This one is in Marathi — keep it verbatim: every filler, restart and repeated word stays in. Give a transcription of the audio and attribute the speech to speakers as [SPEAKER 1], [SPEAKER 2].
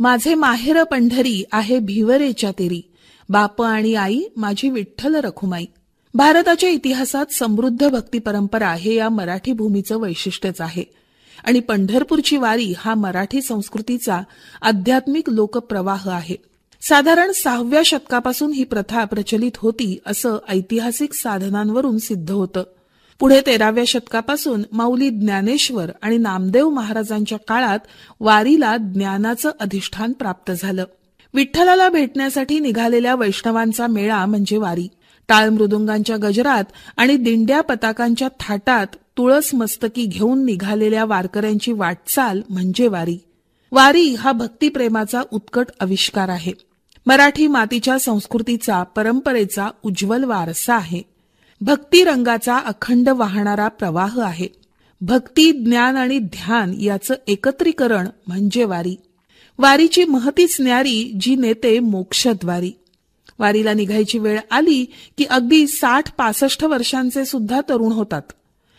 [SPEAKER 1] माझे माहेर पंढरी आहे भिवरेच्या तेरी, बाप आणि आई माझी विठ्ठल रखुमाई. भारताच्या इतिहासात समृद्ध भक्ती परंपरा हे या मराठी भूमीचं वैशिष्ट्यच आहे आणि पंढरपूरची वारी हा मराठी संस्कृतीचा आध्यात्मिक लोकप्रवाह आहे. साधारण सहाव्या शतकापासून ही प्रथा प्रचलित होती असं ऐतिहासिक साधनांवरून सिद्ध होतं. पुढे तेराव्या शतकापासून माऊली ज्ञानेश्वर आणि नामदेव महाराजांच्या काळात वारीला ज्ञानाचं अधिष्ठान प्राप्त झालं. विठ्ठलाला भेटण्यासाठी निघालेल्या वैष्णवांचा मेळा म्हणजे वारी. टाळ मृदुंगांच्या गजरात आणि दिंड्या पताकांच्या थाटात तुळस मस्तकी घेऊन निघालेल्या वारकऱ्यांची वाटचाल म्हणजे वारी. वारी हा भक्तिप्रेमाचा उत्कट आविष्कार आहे. मराठी मातीच्या संस्कृतीचा, परंपरेचा उज्ज्वल वारसा आहे. भक्ती रंगाचा अखंड वाहणारा प्रवाह आहे. भक्ती, ज्ञान आणि ध्यान याचं एकत्रीकरण म्हणजे वारी. वारीची महतीच न्यारी जी नेते मोक्षद्वारी. वारीला निघायची वेळ आली की अगदी साठ पासष्ट वर्षांचे सुद्धा तरुण होतात.